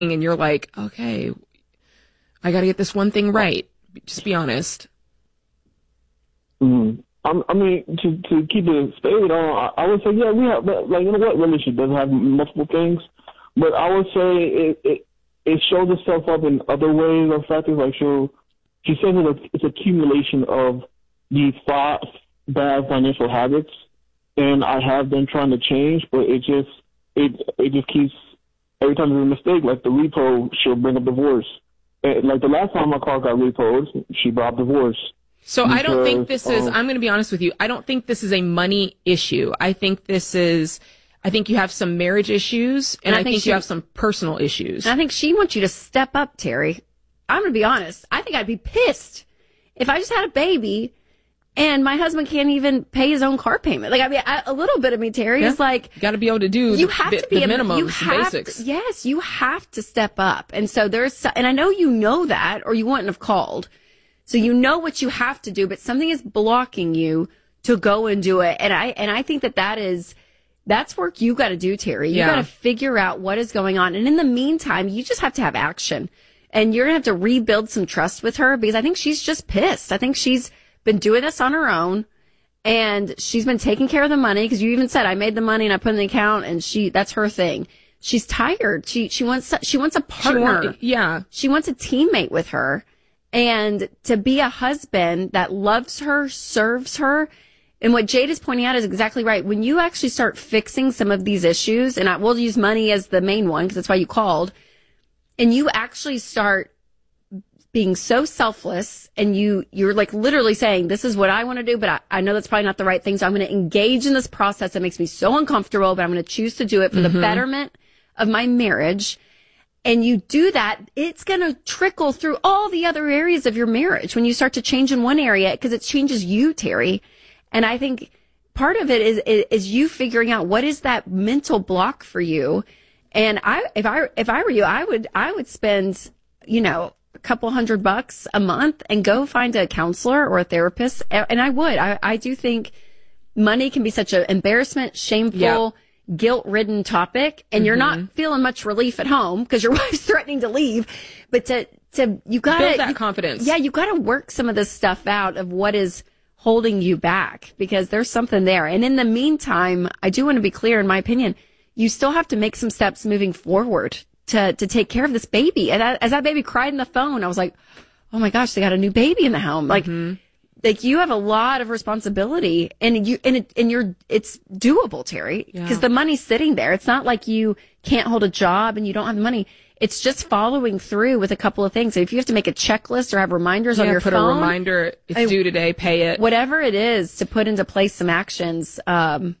and you're like, okay, I got to get this one thing right. Just be honest. Mm-hmm. I mean, to keep it spade on, I would say, yeah, we have, like, you know what, relationship doesn't have multiple things, but I would say it shows itself up in other ways or factors. Like she says it's accumulation of these 5 bad financial habits, and I have been trying to change, but it just keeps, every time there's a mistake, like the repo, she'll bring up divorce. And like the last time my car got repoed, she brought up divorce. So I don't think this is, I'm going to be honest with you, I don't think this is a money issue. I think you have some marriage issues, and I think you have some personal issues. And I think she wants you to step up, Terry. I'm going to be honest. I think I'd be pissed if I just had a baby and my husband can't even pay his own car payment. Like, I mean, a little bit of me, Terry, is like, you got to be able to do the minimums, the basics. Yes, you have to step up. And so and I know you know that, or you wouldn't have called. So you know what you have to do, but something is blocking you to go and do it. And I think that's work you got to do, Terry. You got to figure out what is going on. And in the meantime, you just have to have action. And you're going to have to rebuild some trust with her, because I think she's just pissed. I think she's been doing this on her own, and she's been taking care of the money, because you even said, I made the money and I put it in the account, and that's her thing. She's tired. She wants a partner. She wants a teammate with her. And to be a husband that loves her, serves her. And what Jade is pointing out is exactly right. When you actually start fixing some of these issues, and we'll use money as the main one, because that's why you called, and you actually start being so selfless, and you're like literally saying, this is what I want to do, but I know that's probably not the right thing, so I'm going to engage in this process that makes me so uncomfortable, but I'm going to choose to do it for the betterment of my marriage. And you do that, it's going to trickle through all the other areas of your marriage when you start to change in one area, because it changes you, Terry. And I think part of it is you figuring out what is that mental block for you. And if I were you, I would spend, a couple $100 a month and go find a counselor or a therapist. And I do think money can be such an embarrassment, shameful, guilt-ridden topic, and you're not feeling much relief at home because your wife's threatening to leave. But you gotta build that confidence. Yeah, you gotta work some of this stuff out of what is holding you back, because there's something there. And in the meantime, I do want to be clear, in my opinion, you still have to make some steps moving forward to take care of this baby. And as that baby cried in the phone, I was like, oh my gosh, they got a new baby in the home. Like you have a lot of responsibility, and it's doable, Terry, because the money's sitting there. It's not like you can't hold a job and you don't have the money. It's just following through with a couple of things. So if you have to make a checklist or have reminders on your phone, put a reminder, it's due today, pay it. Whatever it is to put into place some actions. That's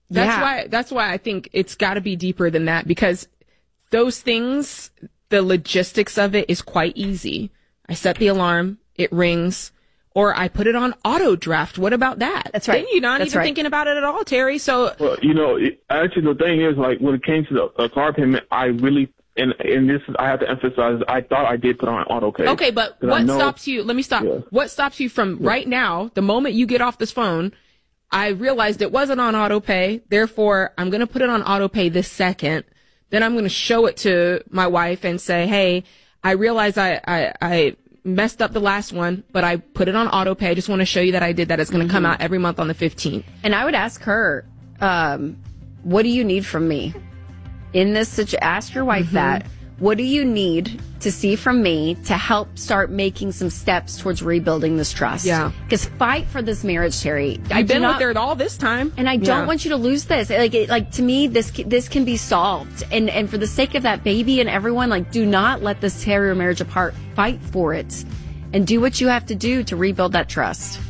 why I think it's got to be deeper than that, because those things, the logistics of it is quite easy. I set the alarm, it rings. Or I put it on auto draft. What about that? That's right. Then you're not even thinking about it at all, Terry. So, well, actually, the thing is, like, when it came to the car payment, I really, and this is, I have to emphasize, I thought I did put on auto pay. Okay, but what stops you? Let me stop. Yeah. What stops you from right now, the moment you get off this phone? I realized it wasn't on auto pay. Therefore, I'm going to put it on auto pay this second. Then I'm going to show it to my wife and say, hey, I realize I messed up the last one, but I put it on auto pay. I just want to show you that I did that. It's going to come out every month on the 15th. And I would ask her, what do you need from me in this situation? Ask your wife that. What do you need to see from me to help start making some steps towards rebuilding this trust? Yeah. Because fight for this marriage, Terry. I've been with her all this time. And I don't want you to lose this. Like to me, this can be solved. And for the sake of that baby and everyone, like, do not let this tear your marriage apart. Fight for it. And do what you have to do to rebuild that trust.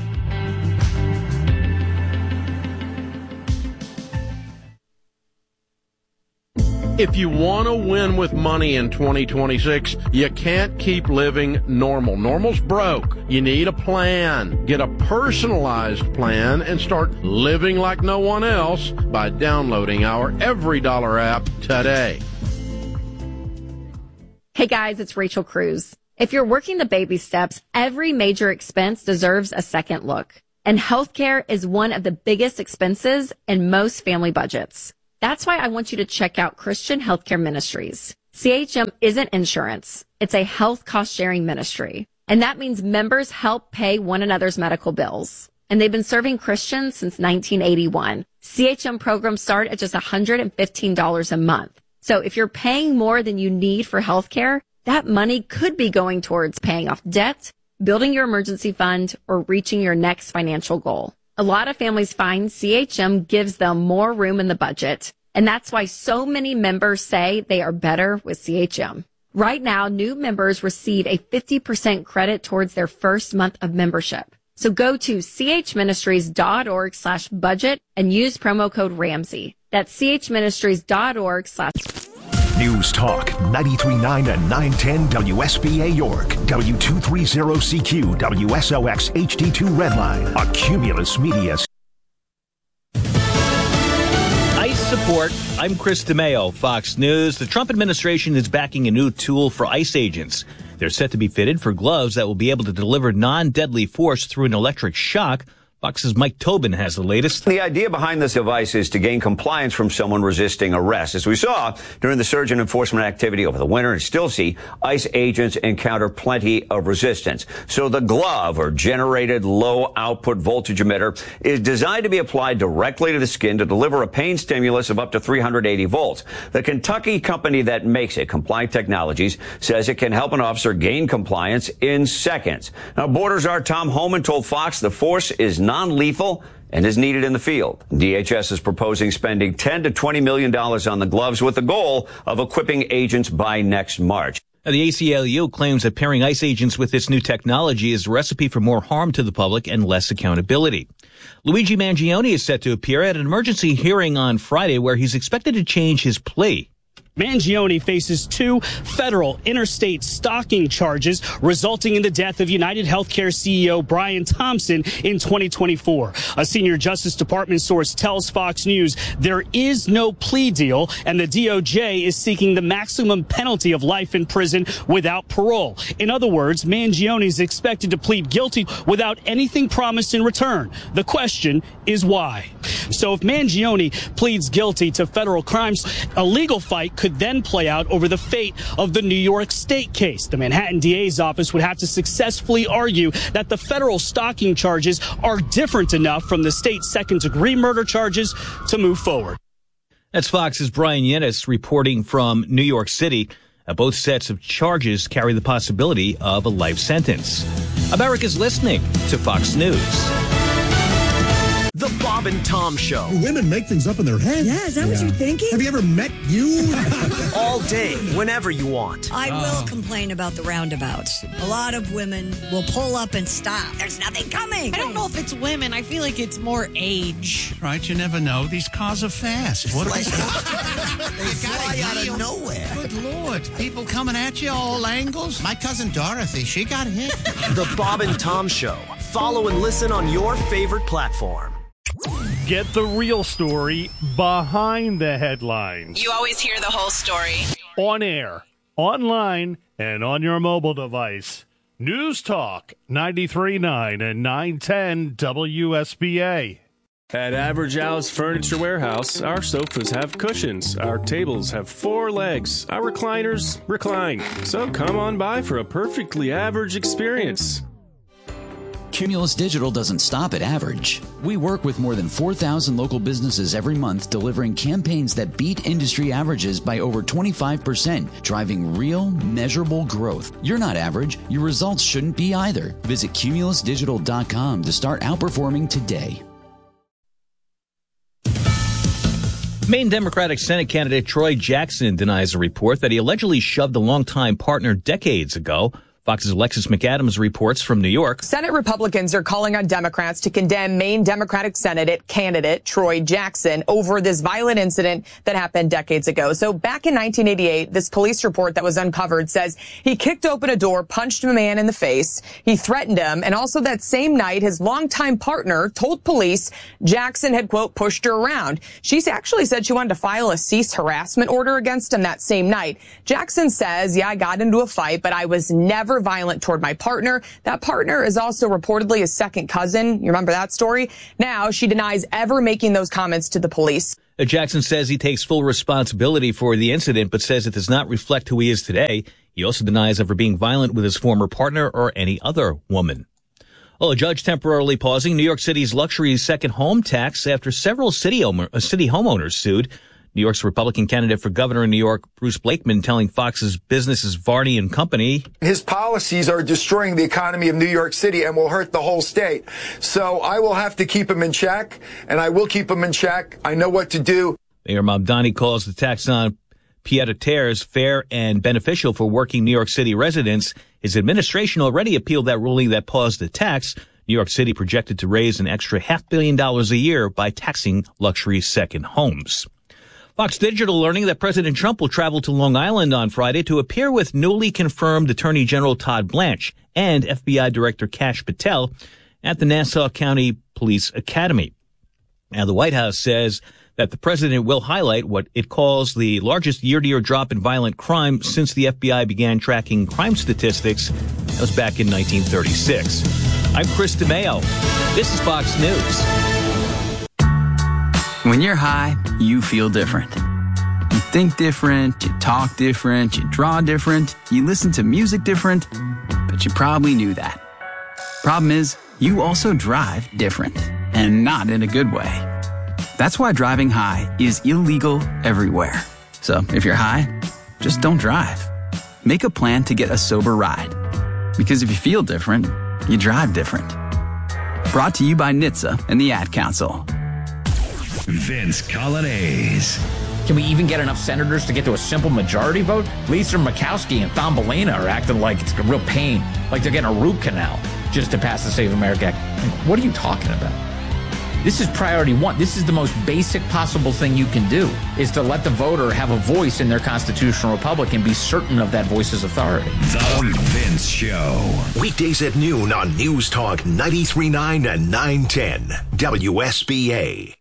If you want to win with money in 2026, you can't keep living normal. Normal's broke. You need a plan. Get a personalized plan and start living like no one else by downloading our Every Dollar app today. Hey guys, it's Rachel Cruz. If you're working the baby steps, every major expense deserves a second look. And healthcare is one of the biggest expenses in most family budgets. That's why I want you to check out Christian Healthcare Ministries. CHM isn't insurance. It's a health cost-sharing ministry. And that means members help pay one another's medical bills. And they've been serving Christians since 1981. CHM programs start at just $115 a month. So if you're paying more than you need for healthcare, that money could be going towards paying off debt, building your emergency fund, or reaching your next financial goal. A lot of families find CHM gives them more room in the budget, and that's why so many members say they are better with CHM. Right now, new members receive a 50% credit towards their first month of membership. So go to chministries.org/budget and use promo code Ramsey. That's chministries.org/ News Talk 93.9 and 910 WSBA York, W230CQ, WSOX HD2 Redline, a Cumulus Media. ICE support. I'm Chris DeMeo, Fox News. The Trump administration is backing a new tool for ICE agents. They're set to be fitted for gloves that will be able to deliver non-deadly force through an electric shock. Fox's Mike Tobin has the latest. The idea behind this device is to gain compliance from someone resisting arrest. As we saw during the surge in enforcement activity over the winter and still see, ICE agents encounter plenty of resistance. So the glove, or generated low output voltage emitter, is designed to be applied directly to the skin to deliver a pain stimulus of up to 380 volts. The Kentucky company that makes it, Compliant Technologies, says it can help an officer gain compliance in seconds. Now, Border Czar Tom Homan told Fox the force is non-lethal and is needed in the field. DHS is proposing spending $10 to $20 million on the gloves with the goal of equipping agents by next March. Now, the ACLU claims that pairing ICE agents with this new technology is a recipe for more harm to the public and less accountability. Luigi Mangione is set to appear at an emergency hearing on Friday where he's expected to change his plea. Mangione faces 2 federal interstate stalking charges resulting in the death of United Healthcare CEO Brian Thompson in 2024. A senior Justice Department source tells Fox News there is no plea deal and the DOJ is seeking the maximum penalty of life in prison without parole. In other words, Mangione is expected to plead guilty without anything promised in return. The question is why? So if Mangione pleads guilty to federal crimes, a legal fight could then play out over the fate of the New York State case. The Manhattan DA's office would have to successfully argue that the federal stalking charges are different enough from the state second-degree murder charges to move forward. That's Fox's Brian Yennis reporting from New York City. Both sets of charges carry the possibility of a life sentence. America's listening to Fox News. The Bob and Tom Show. Women make things up in their heads. Yeah, is that what you're thinking? Have you ever met you? All day, whenever you want. I will complain about the roundabouts. A lot of women will pull up and stop. There's nothing coming. I don't know if it's women. I feel like it's more age. Right, you never know. These cars are fast. What they fly out of nowhere. Good Lord. People coming at you all angles. My cousin Dorothy, she got hit. The Bob and Tom Show. Follow and listen on your favorite platform. Get the real story behind the headlines. You always hear the whole story. On air, online, and on your mobile device. News Talk 93.9 and 910 WSBA. At Average Al's Furniture Warehouse, our sofas have cushions, our tables have 4 legs, our recliners recline. So come on by for a perfectly average experience. Cumulus Digital doesn't stop at average. We work with more than 4,000 local businesses every month, delivering campaigns that beat industry averages by over 25%, driving real, measurable growth. You're not average. Your results shouldn't be either. Visit cumulusdigital.com to start outperforming today. Maine Democratic Senate candidate Troy Jackson denies a report that he allegedly shoved a longtime partner decades ago. Fox's Alexis McAdams reports from New York. Senate Republicans are calling on Democrats to condemn Maine Democratic Senate candidate Troy Jackson over this violent incident that happened decades ago. So back in 1988, this police report that was uncovered says he kicked open a door, punched a man in the face. He threatened him. And also that same night, his longtime partner told police Jackson had, quote, pushed her around. She actually said she wanted to file a cease harassment order against him that same night. Jackson says, yeah, I got into a fight, but I was never violent toward my partner. That partner is also reportedly his second cousin. You remember that story? Now she denies ever making those comments to the police. Jackson says he takes full responsibility for the incident, but says it does not reflect who he is today. He also denies ever being violent with his former partner or any other woman. Well, a judge temporarily pausing New York City's luxury second home tax after several city homeowners sued. New York's Republican candidate for governor in New York, Bruce Blakeman, telling Fox's Business's Varney and Company, his policies are destroying the economy of New York City and will hurt the whole state. So I will have to keep him in check, and I will keep him in check. I know what to do. Mayor Mamdani calls the tax on pied-à-terres fair and beneficial for working New York City residents. His administration already appealed that ruling that paused the tax. New York City projected to raise an extra $500 million a year by taxing luxury second homes. Fox Digital learning that President Trump will travel to Long Island on Friday to appear with newly confirmed Attorney General Todd Blanche and FBI Director Kash Patel at the Nassau County Police Academy. Now, the White House says that the president will highlight what it calls the largest year-to-year drop in violent crime since the FBI began tracking crime statistics. That was back in 1936. I'm Chris DeMeo. This is Fox News. When you're high, you feel different. You think different, you talk different, you draw different, you listen to music different, but you probably knew that. Problem is, you also drive different, and not in a good way. That's why driving high is illegal everywhere. So if you're high, just don't drive. Make a plan to get a sober ride. Because if you feel different, you drive different. Brought to you by NHTSA and the Ad Council. Vince Coglianese. Can we even get enough senators to get to a simple majority vote? Lisa Murkowski and Thumbelina are acting like it's a real pain, like they're getting a root canal just to pass the Save America Act. What are you talking about? This is priority one. This is the most basic possible thing you can do, is to let the voter have a voice in their constitutional republic and be certain of that voice's authority. The Vince Show. Weekdays at noon on News Talk 93.9 and 910 WSBA.